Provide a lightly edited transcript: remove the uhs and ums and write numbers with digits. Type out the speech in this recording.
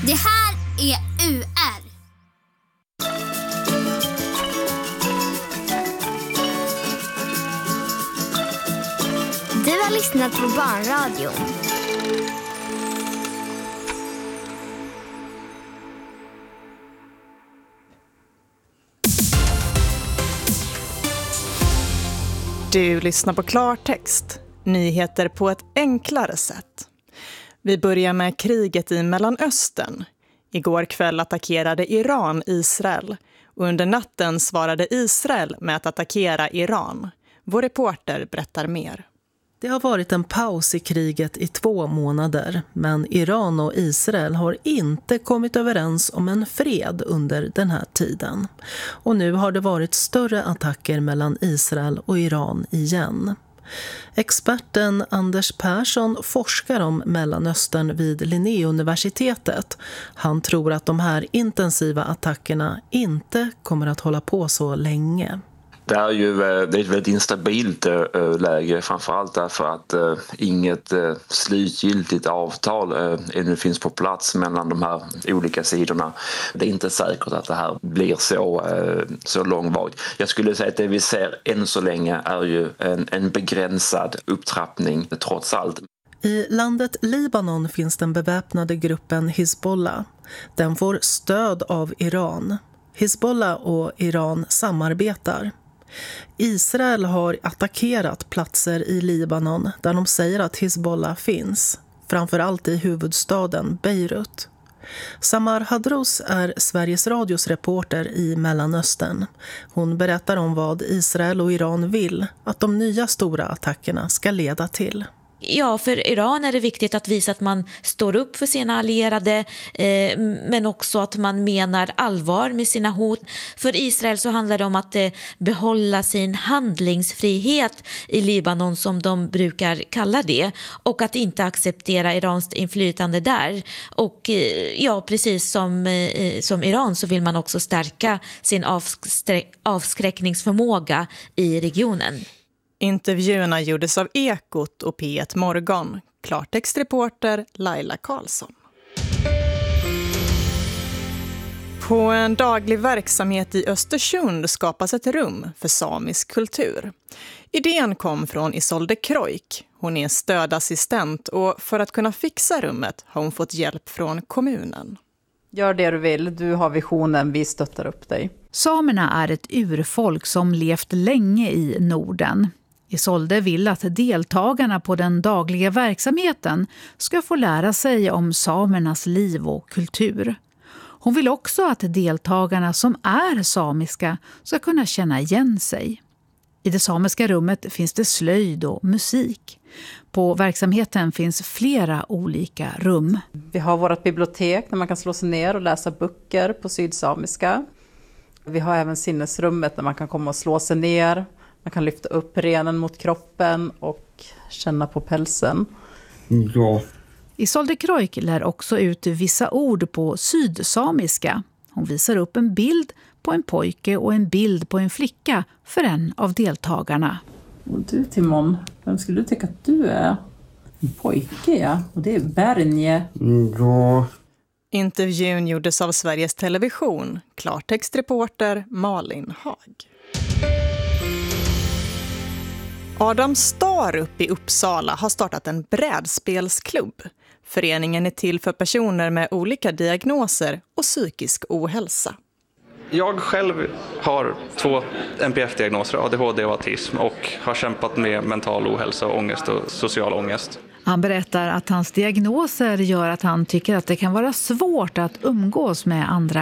Det här är UR. Du har lyssnat på Barnradion. Du lyssnar på Klartext. Nyheter på ett enklare sätt. Vi börjar med kriget i Mellanöstern. Igår kväll attackerade Iran Israel. Och under natten svarade Israel med att attackera Iran. Vår reporter berättar mer. Det har varit en paus i kriget i 2 månader, men Iran och Israel har inte kommit överens om en fred under den här tiden. Och nu har det varit större attacker mellan Israel och Iran igen. Experten Anders Persson forskar om Mellanöstern vid Linnéuniversitetet. Han tror att de här intensiva attackerna inte kommer att hålla på så länge. Det är ett väldigt instabilt läge, framförallt därför att inget slutgiltigt avtal ännu finns på plats mellan de här olika sidorna. Det är inte säkert att det här blir så långvarigt. Jag skulle säga att det vi ser än så länge är ju en begränsad upptrappning trots allt. I landet Libanon finns den beväpnade gruppen Hizbollah. Den får stöd av Iran. Hizbollah och Iran samarbetar. Israel har attackerat platser i Libanon där de säger att Hizbollah finns, framförallt i huvudstaden Beirut. Samar Hadrous är Sveriges Radios reporter i Mellanöstern. Hon berättar om vad Israel och Iran vill att de nya stora attackerna ska leda till. Ja, för Iran är det viktigt att visa att man står upp för sina allierade, men också att man menar allvar med sina hot. För Israel så handlar det om att behålla sin handlingsfrihet i Libanon, som de brukar kalla det, och att inte acceptera Irans inflytande där. Och ja, precis som Iran så vill man också stärka sin avskräckningsförmåga i regionen. Intervjuerna gjordes av Ekot och P1 Morgon. Klartextreporter Laila Karlsson. På en daglig verksamhet i Östersund skapas ett rum för samisk kultur. Idén kom från Isolde Krojk. Hon är stödassistent och för att kunna fixa rummet har hon fått hjälp från kommunen. Gör det du vill, du har visionen, vi stöttar upp dig. Samerna är ett urfolk som levt länge i Norden. Isolde vill att deltagarna på den dagliga verksamheten ska få lära sig om samernas liv och kultur. Hon vill också att deltagarna som är samiska ska kunna känna igen sig. I det samiska rummet finns det slöjd och musik. På verksamheten finns flera olika rum. Vi har vårt bibliotek där man kan slå sig ner och läsa böcker på sydsamiska. Vi har även sinnesrummet där man kan komma och slå sig ner. Man kan lyfta upp renen mot kroppen och känna på pälsen. Ja. Isolde Krojk lär också ut vissa ord på sydsamiska. Hon visar upp en bild på en pojke och en bild på en flicka för en av deltagarna. Och du Timon, vem skulle du tycka att du är? En pojke, ja. Och det är Bernje. Ja. Intervjun gjordes av Sveriges Television. Klartextreporter Malin Hag. Adam Starup i Uppsala har startat en brädspelsklubb. Föreningen är till för personer med olika diagnoser och psykisk ohälsa. Jag själv har 2 NPF-diagnoser, ADHD och autism, och har kämpat med mental ohälsa, ångest och social ångest. Han berättar att hans diagnoser gör att han tycker att det kan vara svårt att umgås med andra